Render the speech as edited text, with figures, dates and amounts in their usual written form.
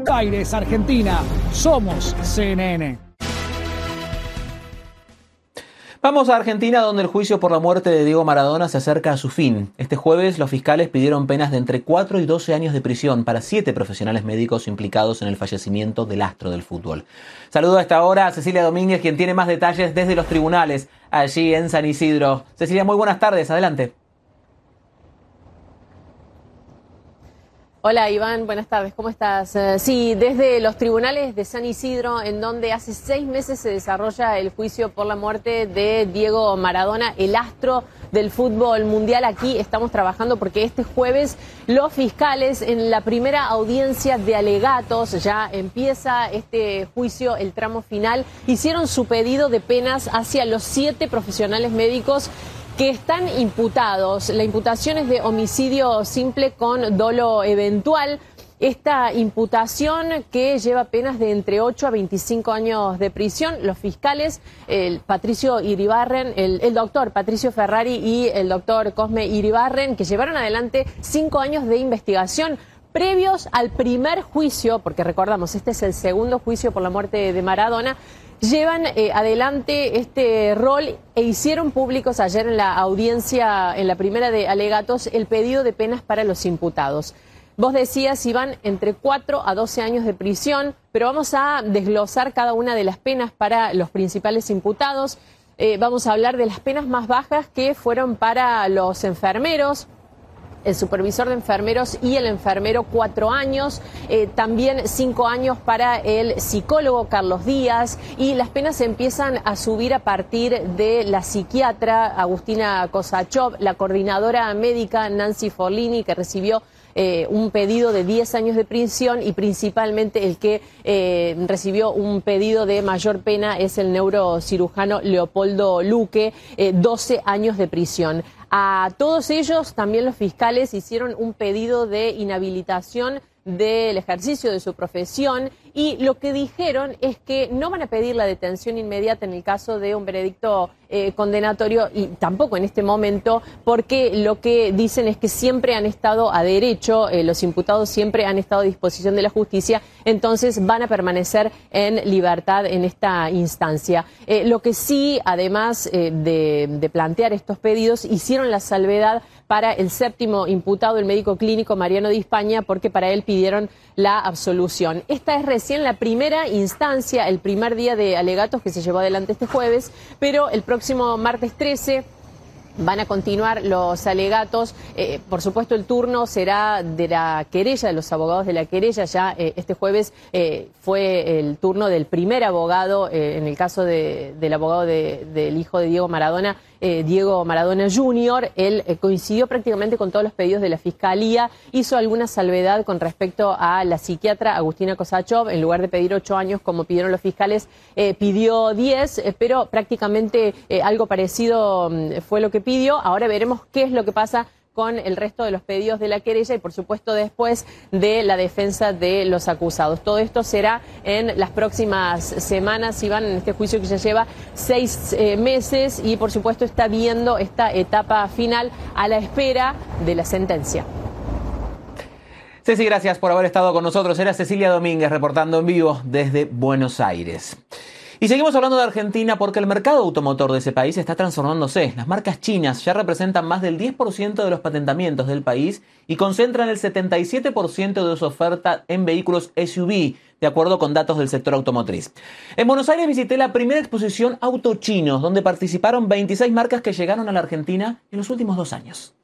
Aires, Argentina. Somos CNN. Vamos a Argentina, donde el juicio por la muerte de Diego Maradona se acerca a su fin. Este jueves, los fiscales pidieron penas de entre 4 y 12 años de prisión para 7 profesionales médicos implicados en el fallecimiento del astro del fútbol. Saludo a esta hora a Cecilia Domínguez, quien tiene más detalles desde los tribunales allí en San Isidro. Cecilia, muy buenas tardes. Adelante. Hola Iván, buenas tardes, ¿cómo estás? Sí, desde los tribunales de San Isidro, en donde hace 6 meses se desarrolla el juicio por la muerte de Diego Maradona, el astro del fútbol mundial. Aquí estamos trabajando porque este jueves los fiscales, en la primera audiencia de alegatos, ya empieza este juicio, el tramo final, hicieron su pedido de penas hacia los 7 profesionales médicos que están imputados. La imputación es de homicidio simple con dolo eventual. Esta imputación que lleva penas de entre 8 a 25 años de prisión. Los fiscales, el Patricio Iribarren, el doctor Patricio Ferrari y el doctor Cosme Iribarren, que llevaron adelante 5 años de investigación previos al primer juicio, porque recordamos, este es el segundo juicio por la muerte de Maradona, llevan adelante este rol e hicieron públicos ayer en la audiencia, en la primera de alegatos, el pedido de penas para los imputados. Vos decías, Iván, entre 4 a 12 años de prisión, pero vamos a desglosar cada una de las penas para los principales imputados. Vamos a hablar de las penas más bajas, que fueron para los enfermeros, el supervisor de enfermeros y el enfermero 4 años, también 5 años para el psicólogo Carlos Díaz, y las penas empiezan a subir a partir de la psiquiatra Agustina Kosachov, la coordinadora médica Nancy Forlini, que recibió un pedido de 10 años de prisión, y principalmente el que recibió un pedido de mayor pena es el neurocirujano Leopoldo Luque, 12 años de prisión. A todos ellos también los fiscales hicieron un pedido de inhabilitación del ejercicio de su profesión, y lo que dijeron es que no van a pedir la detención inmediata en el caso de un veredicto condenatorio, y tampoco en este momento, porque lo que dicen es que siempre han estado a derecho, los imputados siempre han estado a disposición de la justicia, entonces van a permanecer en libertad en esta instancia. Lo que sí, además de plantear estos pedidos, hicieron la salvedad para el 7º imputado, el médico clínico Mariano Di Spagna, porque para él pidieron la absolución. Esta es recién la primera instancia, el primer día de alegatos que se llevó adelante este jueves, pero el próximo martes 13 van a continuar los alegatos. Por supuesto, el turno será de la querella, de los abogados de la querella. Ya este jueves fue el turno del primer abogado, en el caso del abogado del hijo de Diego Maradona, Diego Maradona Jr. Él coincidió prácticamente con todos los pedidos de la Fiscalía, hizo alguna salvedad con respecto a la psiquiatra Agustina Kosachov. En lugar de pedir 8 años, como pidieron los fiscales, pidió 10, pero prácticamente algo parecido fue lo que pidió. Ahora veremos qué es lo que pasa con el resto de los pedidos de la querella y, por supuesto, después de la defensa de los acusados. Todo esto será en las próximas semanas, Iván, en este juicio que ya lleva 6 meses y, por supuesto, está viendo esta etapa final a la espera de la sentencia. Ceci, gracias por haber estado con nosotros. Era Cecilia Domínguez reportando en vivo desde Buenos Aires. Y seguimos hablando de Argentina porque el mercado automotor de ese país está transformándose. Las marcas chinas ya representan más del 10% de los patentamientos del país y concentran el 77% de su oferta en vehículos SUV, de acuerdo con datos del sector automotriz. En Buenos Aires visité la primera exposición Auto Chinos, donde participaron 26 marcas que llegaron a la Argentina en los últimos 2 años.